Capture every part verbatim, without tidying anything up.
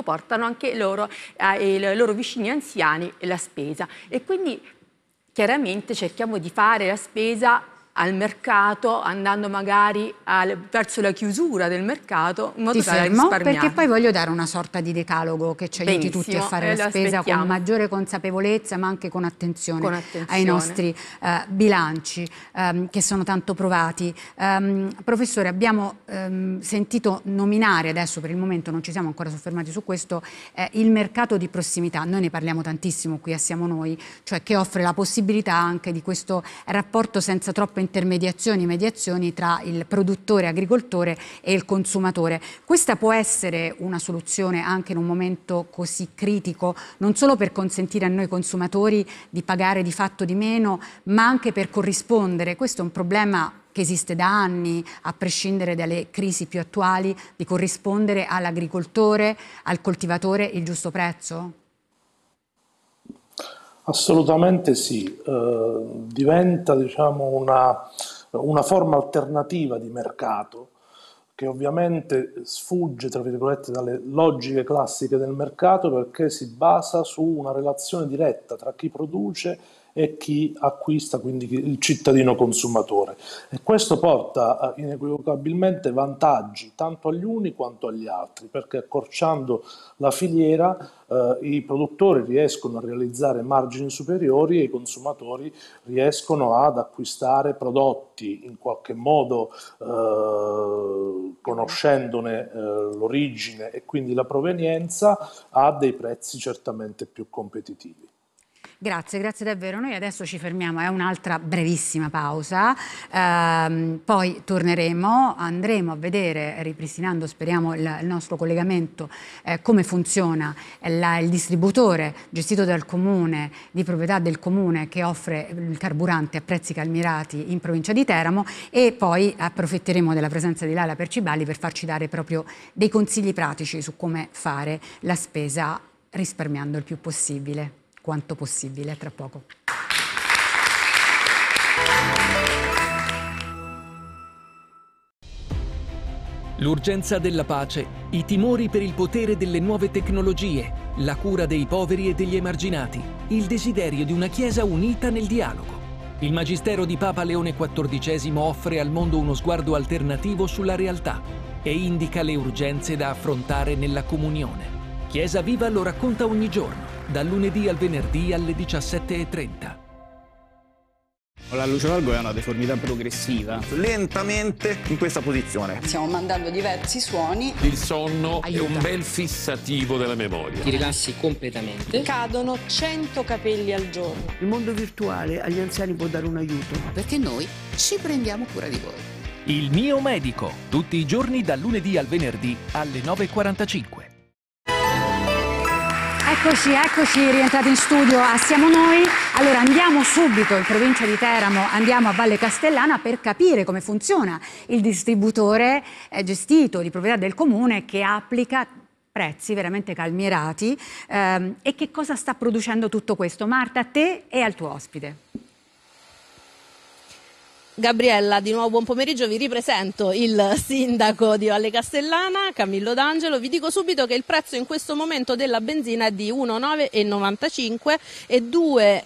portano anche loro, ai loro vicini anziani la spesa. E quindi chiaramente cerchiamo di fare la spesa al mercato, andando magari al, verso la chiusura del mercato, in modo Ti tale da fermo, risparmiare. perché poi voglio dare una sorta di decalogo che ci aiuti Benissimo, tutti a fare eh, la lo spesa aspettiamo. con maggiore consapevolezza, ma anche con attenzione, Con attenzione. ai nostri eh, bilanci ehm, che sono tanto provati. Um, professore, abbiamo um, sentito nominare, adesso per il momento non ci siamo ancora soffermati su questo, eh, il mercato di prossimità. Noi ne parliamo tantissimo qui a Siamo Noi, cioè che offre la possibilità anche di questo rapporto senza troppe intermediazioni, mediazioni tra il produttore, agricoltore e il consumatore. Questa può essere una soluzione anche in un momento così critico, non solo per consentire a noi consumatori di pagare di fatto di meno, ma anche per corrispondere. Questo è un problema che esiste da anni, a prescindere dalle crisi più attuali, di corrispondere all'agricoltore, al coltivatore il giusto prezzo? Assolutamente sì, eh, diventa diciamo, una, una forma alternativa di mercato che ovviamente sfugge tra virgolette dalle logiche classiche del mercato perché si basa su una relazione diretta tra chi produce e chi acquista, quindi il cittadino consumatore. E questo porta inequivocabilmente vantaggi tanto agli uni quanto agli altri, perché accorciando la filiera eh, i produttori riescono a realizzare margini superiori e i consumatori riescono ad acquistare prodotti in qualche modo eh, conoscendone eh, l'origine e quindi la provenienza a dei prezzi certamente più competitivi. Grazie, grazie davvero. Noi adesso ci fermiamo, è un'altra brevissima pausa, ehm, poi torneremo, andremo a vedere, ripristinando speriamo il, il nostro collegamento, eh, come funziona la, il distributore gestito dal comune, di proprietà del comune, che offre il carburante a prezzi calmierati in provincia di Teramo, e poi approfitteremo della presenza di Laila Perciballi per farci dare proprio dei consigli pratici su come fare la spesa risparmiando il più possibile. Quanto possibile, tra poco. L'urgenza della pace, i timori per il potere delle nuove tecnologie, la cura dei poveri e degli emarginati, il desiderio di una Chiesa unita nel dialogo. Il Magistero di Papa Leone quattordicesimo offre al mondo uno sguardo alternativo sulla realtà e indica le urgenze da affrontare nella comunione. Chiesa Viva lo racconta ogni giorno, dal lunedì al venerdì alle diciassette e trenta. La luce valgo è una deformità progressiva. Lentamente in questa posizione. Stiamo mandando diversi suoni. Il sonno Aiuta. è un bel fissativo della memoria. Ti rilassi completamente. Cadono cento capelli al giorno. Il mondo virtuale agli anziani può dare un aiuto. Perché noi ci prendiamo cura di voi. Il mio medico, tutti i giorni dal lunedì al venerdì alle nove e quarantacinque. Eccoci, eccoci, rientrati in studio a Siamo Noi. Allora andiamo subito in provincia di Teramo, andiamo a Valle Castellana per capire come funziona il distributore eh, gestito di proprietà del comune che applica prezzi veramente calmierati ehm, e che cosa sta producendo tutto questo. Marta, a te e al tuo ospite. Gabriella, di nuovo buon pomeriggio, vi ripresento il sindaco di Valle Castellana, Camillo D'Angelo. Vi dico subito che il prezzo in questo momento della benzina è di uno virgola nove e novantacinque e due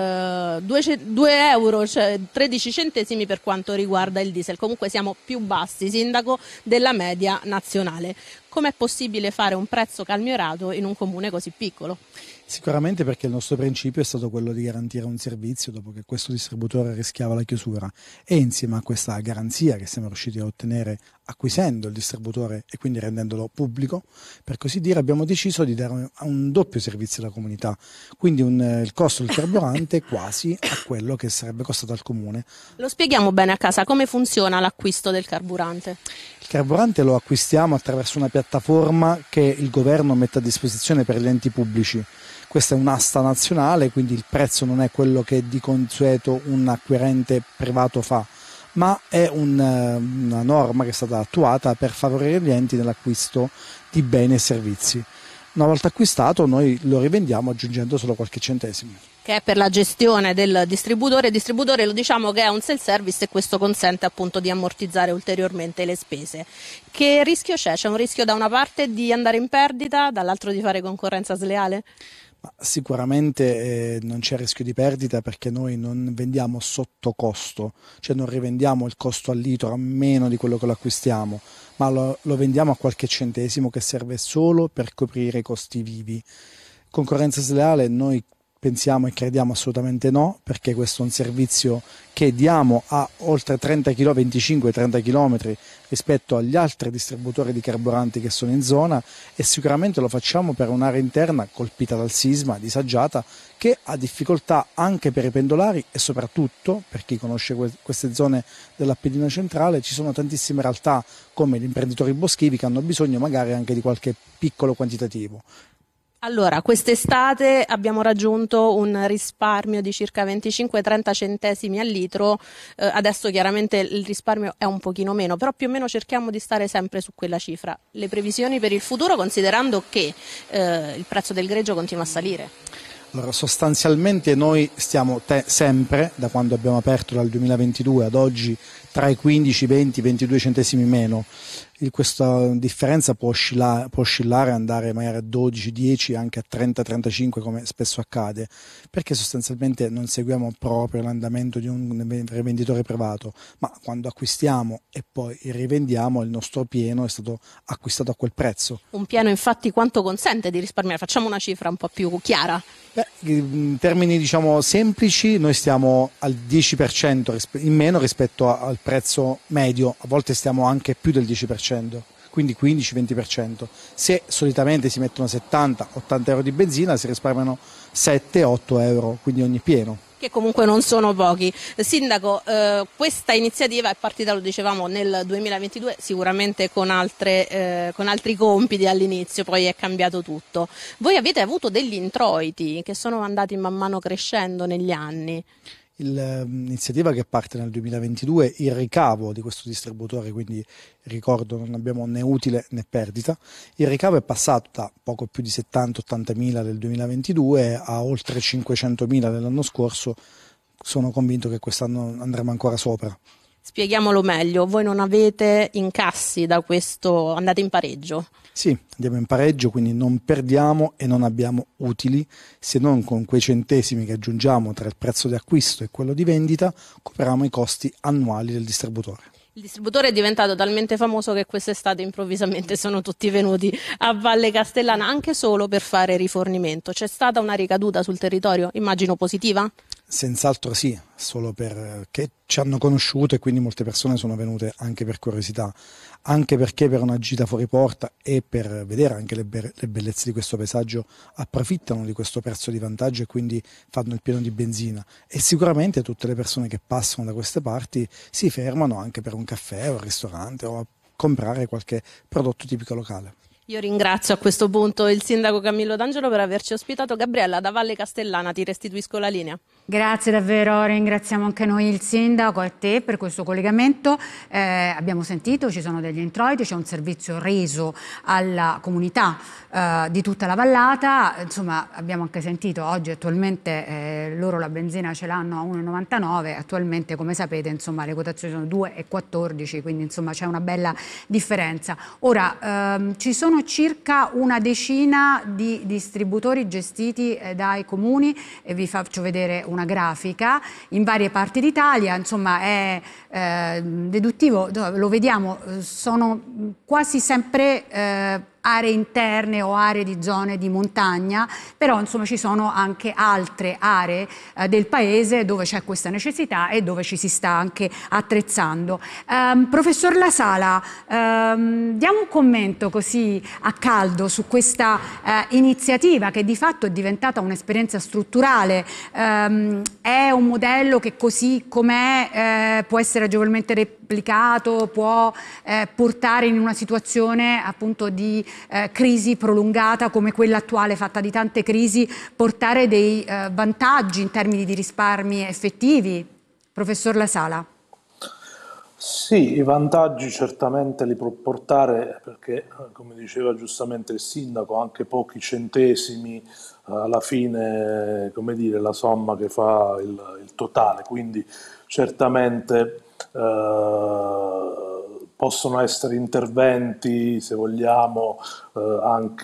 euro, cioè tredici centesimi per quanto riguarda il diesel. Comunque siamo più bassi, sindaco, della media nazionale. Com'è possibile fare un prezzo calmiorato in un comune così piccolo? Sicuramente perché il nostro principio è stato quello di garantire un servizio dopo che questo distributore rischiava la chiusura, e insieme a questa garanzia che siamo riusciti a ottenere acquisendo il distributore e quindi rendendolo pubblico, per così dire, abbiamo deciso di dare un doppio servizio alla comunità, quindi un, il costo del carburante quasi a quello che sarebbe costato al comune. Lo spieghiamo bene a casa, come funziona l'acquisto del carburante? Il carburante lo acquistiamo attraverso una piattaforma che il governo mette a disposizione per gli enti pubblici. Questa è un'asta nazionale, quindi il prezzo non è quello che di consueto un acquirente privato fa, ma è un, una norma che è stata attuata per favorire gli enti nell'acquisto di beni e servizi. Una volta acquistato noi lo rivendiamo aggiungendo solo qualche centesimo. che è per la gestione del distributore. Il distributore, lo diciamo che è un self-service e questo consente appunto di ammortizzare ulteriormente le spese. Che rischio c'è? C'è un rischio da una parte di andare in perdita, dall'altro di fare concorrenza sleale? Ma sicuramente eh, non c'è rischio di perdita perché noi non vendiamo sotto costo, cioè non rivendiamo il costo al litro a meno di quello che lo acquistiamo, ma lo, lo vendiamo a qualche centesimo che serve solo per coprire i costi vivi. Concorrenza sleale noi pensiamo e crediamo assolutamente no, perché questo è un servizio che diamo a oltre trenta chilometri, venticinque trenta chilometri rispetto agli altri distributori di carburanti che sono in zona, e sicuramente lo facciamo per un'area interna colpita dal sisma, disagiata, che ha difficoltà anche per i pendolari e soprattutto, per chi conosce queste zone dell'Appennino centrale, ci sono tantissime realtà come gli imprenditori boschivi che hanno bisogno magari anche di qualche piccolo quantitativo. Allora, quest'estate abbiamo raggiunto un risparmio di circa venticinque trenta centesimi al litro, eh, adesso chiaramente il risparmio è un pochino meno, però più o meno cerchiamo di stare sempre su quella cifra. Le previsioni per il futuro, considerando che eh, il prezzo del greggio continua a salire? Allora, sostanzialmente noi stiamo te- sempre, da quando abbiamo aperto dal duemilaventidue ad oggi, tra i quindici, venti, ventidue centesimi meno. Questa differenza può oscillare, può oscillare, andare magari a dodici, dieci, anche a trenta, trentacinque come spesso accade, perché sostanzialmente non seguiamo proprio l'andamento di un rivenditore privato, ma quando acquistiamo e poi rivendiamo il nostro pieno è stato acquistato a quel prezzo. Un pieno infatti quanto consente di risparmiare? Facciamo una cifra un po' più chiara. Beh, in termini diciamo semplici noi stiamo al dieci per cento in meno rispetto al prezzo medio, a volte stiamo anche più del dieci per cento, quindi quindici venti per cento. Se solitamente si mettono settanta ottanta euro di benzina, si risparmiano sette otto euro, quindi ogni pieno. Che comunque non sono pochi. Sindaco, eh, questa iniziativa è partita, lo dicevamo, nel duemilaventidue, sicuramente con, altre, eh, con altri compiti all'inizio, poi è cambiato tutto. Voi avete avuto degli introiti che sono andati man mano crescendo negli anni. L'iniziativa che parte nel duemilaventidue, il ricavo di questo distributore, quindi ricordo non abbiamo né utile né perdita, il ricavo è passato da poco più di settanta ottanta mila del duemilaventidue a oltre cinquecentomila dell'anno scorso. Sono convinto che quest'anno andremo ancora sopra. Spieghiamolo meglio, voi non avete incassi da questo, andate in pareggio? Sì, andiamo in pareggio, quindi non perdiamo e non abbiamo utili, se non con quei centesimi che aggiungiamo tra il prezzo di acquisto e quello di vendita, copriamo i costi annuali del distributore. Il distributore è diventato talmente famoso che quest'estate improvvisamente sono tutti venuti a Valle Castellana anche solo per fare rifornimento. C'è stata una ricaduta sul territorio, immagino positiva? Senz'altro sì, solo perché ci hanno conosciuto e quindi molte persone sono venute anche per curiosità, anche perché per una gita fuori porta e per vedere anche le, be- le bellezze di questo paesaggio approfittano di questo prezzo di vantaggio e quindi fanno il pieno di benzina, e sicuramente tutte le persone che passano da queste parti si fermano anche per un caffè o un ristorante o a comprare qualche prodotto tipico locale. Io ringrazio a questo punto il sindaco Camillo D'Angelo per averci ospitato. Gabriella, da Valle Castellana ti restituisco la linea. Grazie davvero, ringraziamo anche noi il sindaco e te per questo collegamento. Eh, abbiamo sentito, ci sono degli introiti, c'è un servizio reso alla comunità eh, di tutta la vallata. Insomma, abbiamo anche sentito oggi attualmente eh, loro la benzina ce l'hanno a uno virgola novantanove, attualmente come sapete insomma le quotazioni sono due virgola quattordici, quindi insomma c'è una bella differenza. Ora ehm, ci sono circa una decina di distributori gestiti eh, dai comuni e vi faccio vedere una grafica in varie parti d'Italia, insomma è eh, deduttivo, lo vediamo, sono quasi sempre eh, aree interne o aree di zone di montagna, però insomma ci sono anche altre aree eh, del paese dove c'è questa necessità e dove ci si sta anche attrezzando. Um, professor La Sala, um, diamo un commento così a caldo su questa uh, iniziativa che di fatto è diventata un'esperienza strutturale, um, è un modello che così com'è eh, può essere agevolmente replicato, può eh, portare in una situazione appunto di Eh, crisi prolungata come quella attuale, fatta di tante crisi, portare dei eh, vantaggi in termini di risparmi effettivi? Professor La Sala. Sì, i vantaggi certamente li può portare perché, come diceva giustamente il sindaco, anche pochi centesimi alla fine, come dire, la somma che fa il, il totale, quindi certamente eh, possono essere interventi, se vogliamo, eh, anche